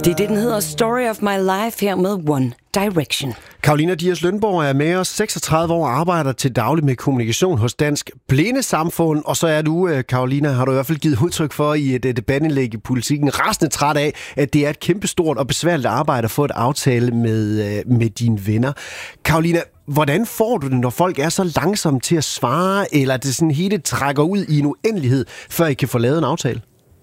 Det er det, den hedder Story of My Life her med One Direction. Carolina Dias Lønborg er med os, 36 år, arbejder til daglig med kommunikation hos Dansk Blindesamfund. Og så er du, Carolina, har du i hvert fald givet udtryk for i et debatindlæg i Politikken, rasende træt af, at det er et kæmpestort og besværligt arbejde at få et aftale med dine venner. Carolina, hvordan får du det, når folk er så langsomme til at svare, eller det sådan hele trækker ud i en uendelighed, før I kan få lavet en aftale?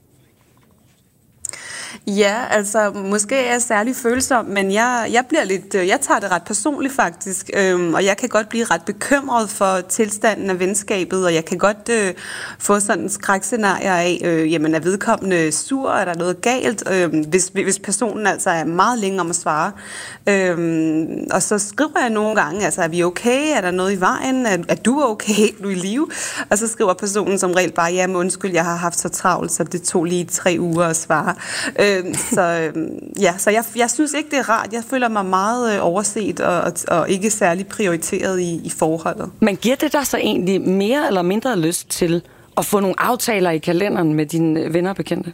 Ja, altså måske er jeg særlig følsom, men jeg tager det ret personligt faktisk, og jeg kan godt blive ret bekymret for tilstanden af venskabet, og jeg kan godt få sådan en skrækscenarie af, jamen er vedkommende sur, er der noget galt, hvis personen altså er meget længe om at svare. Og så skriver jeg nogle gange, altså er vi okay, er der noget i vejen, er du okay, du er i live? Og så skriver personen som regel bare, jamen undskyld, jeg har haft så travlt, så det tog lige 3 uger at svare. Så jeg synes ikke, det er rart. Jeg føler mig meget overset og ikke særlig prioriteret i forholdet. Men giver det dig så egentlig mere eller mindre lyst til at få nogle aftaler i kalenderen med dine venner og bekendte?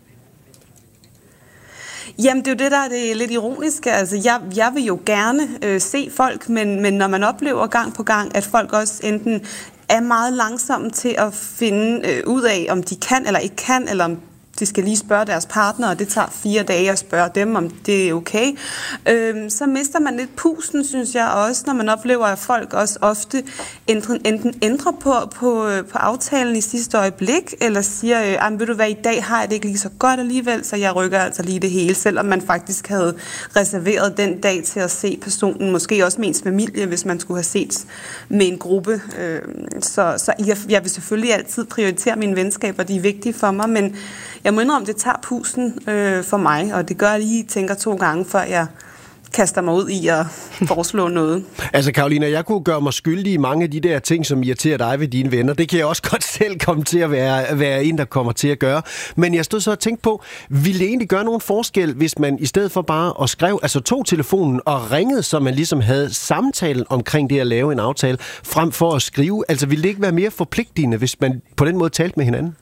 Jamen, det er jo det, der er det lidt ironiske. Altså, jeg vil jo gerne se folk, men når man oplever gang på gang, at folk også enten er meget langsomme til at finde ud af, om de kan eller ikke kan, eller om de skal lige spørge deres partner, og det tager 4 dage at spørge dem, om det er okay. Så mister man lidt pusten, synes jeg også, når man oplever, at folk også ofte enten ændrer på aftalen i sidste øjeblik, eller siger, ved du hvad, i dag har jeg det ikke lige så godt alligevel, så jeg rykker altså lige det hele, selvom man faktisk havde reserveret den dag til at se personen, måske også med ens familie, hvis man skulle have set med en gruppe. Så jeg vil selvfølgelig altid prioritere mine venskaber, de er vigtige for mig, men jeg må indrømme, det tager pusten for mig, og det gør, at jeg lige tænker 2 gange, før jeg kaster mig ud i at foreslå noget. Altså, Carolina, jeg kunne gøre mig skyldig i mange af de der ting, som irriterer dig ved dine venner. Det kan jeg også godt selv komme til at være en, der kommer til at gøre. Men jeg stod så og tænkte på, ville det egentlig gøre nogen forskel, hvis man i stedet for bare at skrive, altså tog telefonen og ringede, så man ligesom havde samtalen omkring det at lave en aftale, frem for at skrive? Altså, ville det ikke være mere forpligtende, hvis man på den måde talte med hinanden?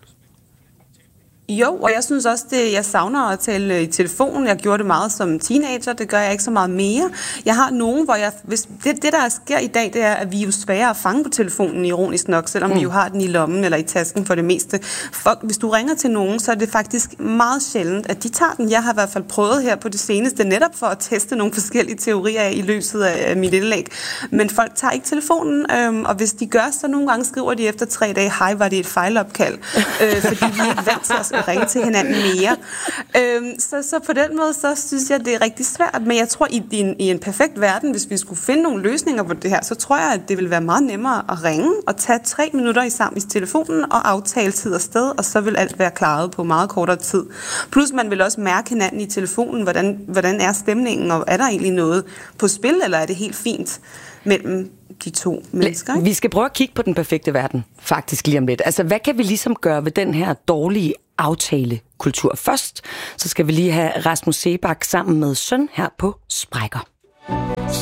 Jo, og jeg synes også, jeg savner at tale i telefonen. Jeg gjorde det meget som teenager, det gør jeg ikke så meget mere. Jeg har nogen, hvor det der sker i dag, det er, at vi er jo svære at fange på telefonen, ironisk nok, selvom vi jo har den i lommen eller i tasken for det meste. Hvis du ringer til nogen, så er det faktisk meget sjældent, at de tager den. Jeg har i hvert fald prøvet her på det seneste, netop for at teste nogle forskellige teorier i løbet af mit indlæg. Men folk tager ikke telefonen, og hvis de gør, så nogle gange skriver de efter 3 dage, hej, var det et fejlopkald? Fordi vi er ikke vant til at ringe til hinanden mere. Så på den måde, så synes jeg, det er rigtig svært. Men jeg tror, i en perfekt verden, hvis vi skulle finde nogle løsninger på det her, så tror jeg, at det vil være meget nemmere at ringe og tage 3 minutter sammen i telefonen og aftale tid og sted, og så vil alt være klaret på meget kortere tid. Plus man vil også mærke hinanden i telefonen, hvordan er stemningen, og er der egentlig noget på spil, eller er det helt fint mellem de 2 mennesker? Ikke? Vi skal prøve at kigge på den perfekte verden, faktisk lige om lidt. Altså, hvad kan vi ligesom gøre ved den her dårlige aftalekultur? Først, så skal vi lige have Rasmus Seebach sammen med Søn her på Sprækker.